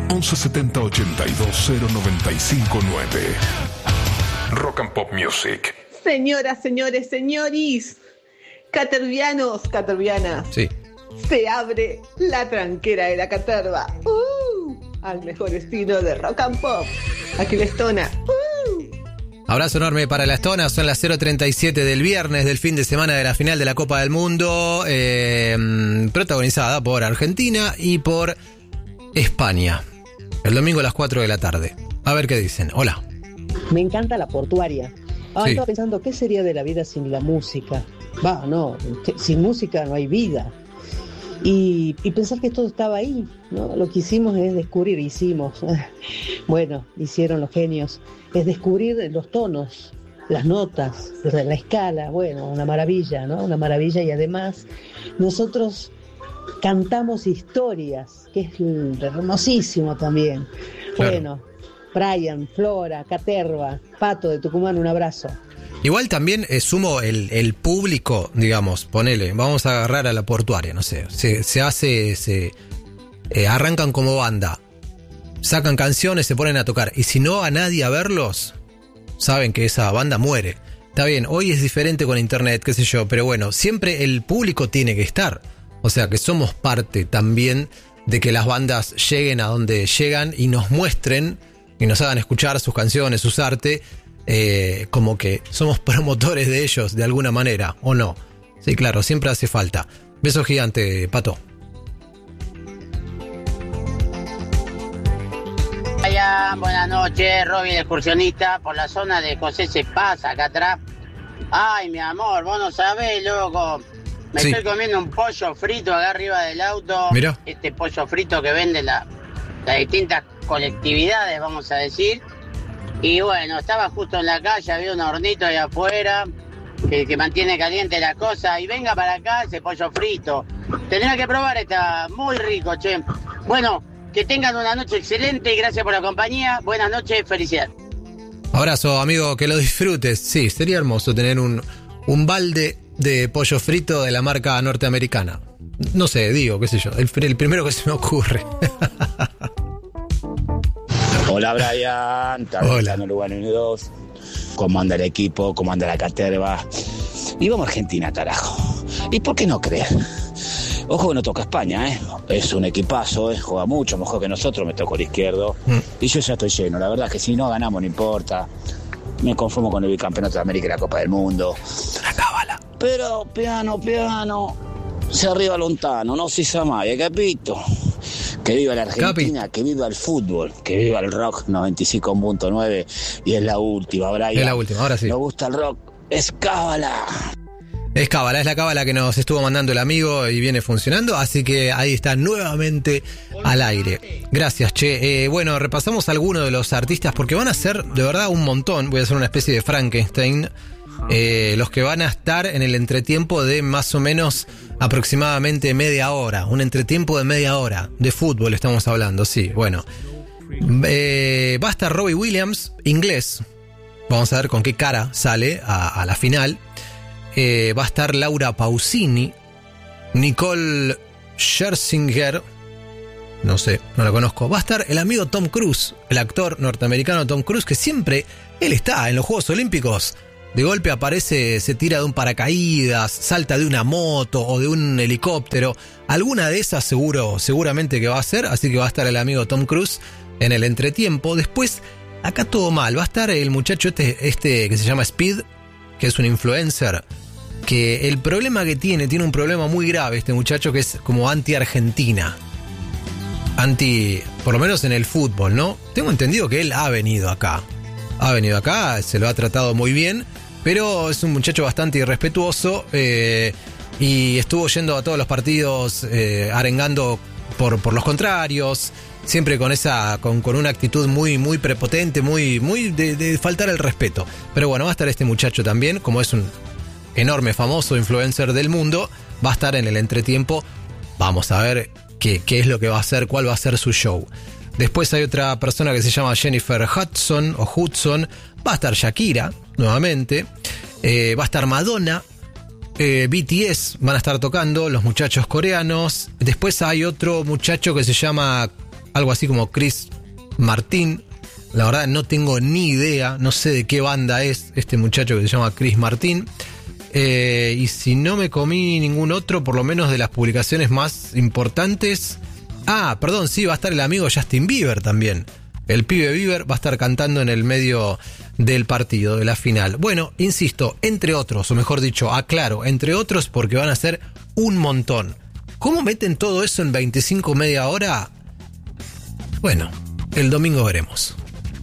1170 82 0959. Rock and Pop Music. Señoras, señores, señoris, catervianos, catervianas. Sí. Se abre la tranquera de la caterva. Al mejor estilo de Rock and Pop. Aquí la Estona. Abrazo enorme para la Estona. Son las 0:37 del viernes del fin de semana de la final de la Copa del Mundo, protagonizada por Argentina y por España. El domingo a las 4 de la tarde. A ver qué dicen. Hola. Me encanta la portuaria. Sí. Estaba pensando, ¿qué sería de la vida sin la música? No, sin música no hay vida. Y pensar que todo estaba ahí, ¿no? Lo que hicimos es descubrir, hicieron los genios, es descubrir los tonos, las notas, la escala, una maravilla, ¿no? Una maravilla, y además nosotros cantamos historias, que es hermosísimo también. Claro. Brian, Flora, Caterva, Pato de Tucumán, un abrazo. Igual también sumo el público, digamos, ponele, vamos a agarrar a la portuaria, no sé, se arrancan como banda, sacan canciones, se ponen a tocar, y si no va nadie a verlos, saben que esa banda muere. Está bien, hoy es diferente con internet, qué sé yo, pero bueno, siempre el público tiene que estar, o sea que somos parte también de que las bandas lleguen a donde llegan y nos muestren y nos hagan escuchar sus canciones, sus arte, como que somos promotores de ellos de alguna manera, ¿o no? Sí, claro, siempre hace falta. Beso gigante, Pato. Buenas noches, Robin, excursionista por la zona de José Cepaz, acá atrás. Ay, mi amor, vos no sabés, loco. Me estoy comiendo un pollo frito acá arriba del auto. Mirá. Este pollo frito que venden las distintas colectividades, vamos a decir. Y bueno, estaba justo en la calle, había un hornito ahí afuera que mantiene caliente las cosas. Y venga para acá ese pollo frito. Tenés que probar, está muy rico, che. Bueno, que tengan una noche excelente y gracias por la compañía. Buenas noches, felicidades. Abrazo, amigo, que lo disfrutes. Sí, sería hermoso tener un balde de pollo frito de la marca norteamericana. No sé, digo, qué sé yo, el primero que se me ocurre. Hola, Brian. Hola. Uruguay Unidos. ¿Cómo anda el equipo? ¿Cómo anda la caterva? Y vamos a Argentina, carajo. ¿Y por qué no creer? Ojo que no toca España, ¿eh? Es un equipazo, juega mucho mejor que nosotros, me tocó el izquierdo. Y yo ya estoy lleno, la verdad que si no ganamos no importa. Me conformo con el bicampeonato de América y la Copa del Mundo. La cábala. Pero, piano, se arriba lontano, no si Samaya, capito. Que viva la Argentina, que viva el fútbol, que viva el rock 95.9. Y es la última, Brian. Es la última, ahora sí. Nos gusta el rock, es cábala. Es cábala, es la cábala que nos estuvo mandando el amigo y viene funcionando, así que ahí está nuevamente al aire. Gracias, che. Bueno, repasamos algunos de los artistas porque van a ser de verdad un montón. Voy a hacer una especie de Frankenstein. Los que van a estar en el entretiempo de más o menos aproximadamente media hora. Un entretiempo de media hora. De fútbol estamos hablando, sí. Bueno. Va a estar Robbie Williams, inglés. Vamos a ver con qué cara sale a la final. Va a estar Laura Pausini, Nicole Scherzinger, no sé, no la conozco. Va a estar el amigo Tom Cruise, el actor norteamericano Tom Cruise, que siempre él está en los Juegos Olímpicos. De golpe aparece, se tira de un paracaídas, salta de una moto o de un helicóptero. Alguna de esas seguramente que va a ser, así que va a estar el amigo Tom Cruise en el entretiempo. Después, acá todo mal, va a estar el muchacho este que se llama Speed, que es un influencer, que el problema que tiene un problema muy grave este muchacho, que es como anti-Argentina. Por lo menos en el fútbol, ¿no? Tengo entendido que él ha venido acá, se lo ha tratado muy bien, pero es un muchacho bastante irrespetuoso y estuvo yendo a todos los partidos arengando por los contrarios, siempre con una actitud muy prepotente, muy de faltar el respeto. Pero bueno, va a estar este muchacho también, como es un enorme, famoso influencer del mundo, va a estar en el entretiempo. Vamos a ver qué es lo que va a hacer, cuál va a ser su show. Después hay otra persona que se llama Jennifer Hudson, va a estar Shakira, nuevamente, va a estar Madonna, BTS van a estar tocando, los muchachos coreanos. Después hay otro muchacho que se llama algo así como Chris Martin. La verdad no tengo ni idea, no sé de qué banda es este muchacho que se llama Chris Martin. Y si no me comí ningún otro, por lo menos de las publicaciones más importantes. Ah, perdón, sí, va a estar el amigo Justin Bieber también. El pibe Bieber va a estar cantando en el medio del partido, de la final. Bueno, insisto, entre otros, o mejor dicho, aclaro, entre otros porque van a ser un montón. ¿Cómo meten todo eso en 25 media hora? Bueno, el domingo veremos.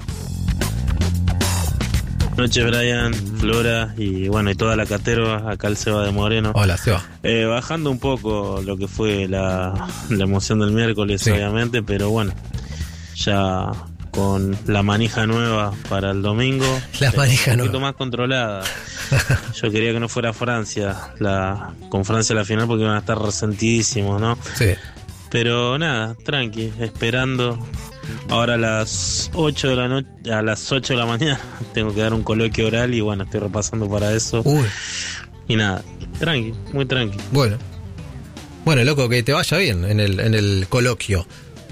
Buenas noches, Brian, Flora y bueno, y toda la caterva, acá el Seba de Moreno. Hola, Seba. Bajando un poco lo que fue la emoción del miércoles, sí, obviamente, pero bueno, ya con la manija nueva para el domingo. La manija nueva. Un poquito más controlada. Yo quería que no fuera Francia, con Francia la final, porque iban a estar resentidísimos, ¿no? Sí. Pero nada, tranqui, esperando. Ahora a las 8 de la noche, a las 8 de la mañana tengo que dar un coloquio oral y bueno, estoy repasando para eso. Uy. Y nada, tranqui, muy tranqui. Bueno, loco, que te vaya bien en el coloquio.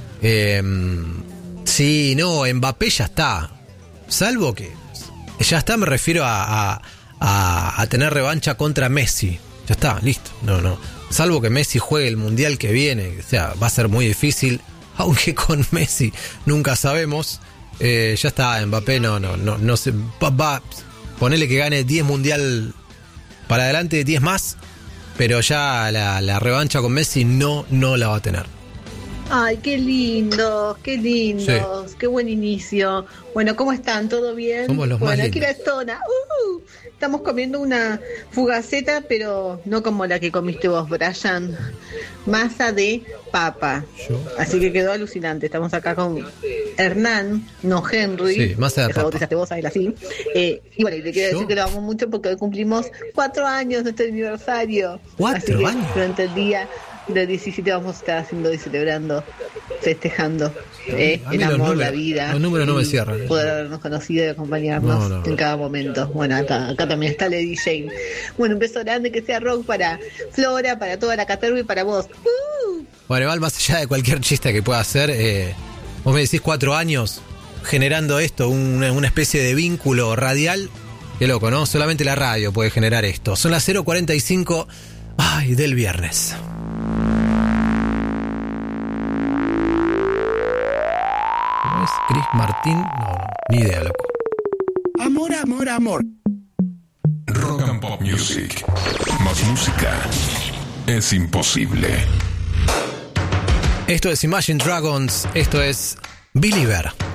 Sí, no, Mbappé ya está. Salvo que ya está, me refiero a tener revancha contra Messi. Ya está, listo. No. Salvo que Messi juegue el mundial que viene, o sea, va a ser muy difícil. Aunque con Messi nunca sabemos. Ya está, Mbappé no se va, ponele que gane 10 mundial para adelante, 10 más, pero ya la revancha con Messi no la va a tener. Ay, qué lindos, sí. Qué buen inicio. Bueno, ¿cómo están? ¿Todo bien? Somos los más lindos. Aquí lindos. la zona. Estamos comiendo una fugaceta, pero no como la que comiste vos, Brian. Masa de papa. Así que quedó alucinante. Estamos acá con Hernán, no Henry. Sí, masa de que papa. bautizaste vos a él así. Y bueno, y te quiero decir que lo amo mucho porque hoy cumplimos 4 años de nuestro aniversario. 4 años. Durante el día de 17 vamos a estar haciendo y celebrando, festejando el amor, la vida. Los números no me cierran. Poder habernos conocido y acompañarnos en cada momento. Bueno, acá también está Lady Jane. Bueno, un beso grande, que sea rock para Flora, para toda la caterva y para vos. Bueno, igual más allá de cualquier chiste que pueda hacer, vos me decís 4 años generando esto, una especie de vínculo radial. Qué loco, ¿no? Solamente la radio puede generar esto. Son las 0:45 del viernes. ¿No es Chris Martin? No, ni idea, loco. Amor. Rock and Pop Music. Más música es imposible. Esto es Imagine Dragons, esto es Believer.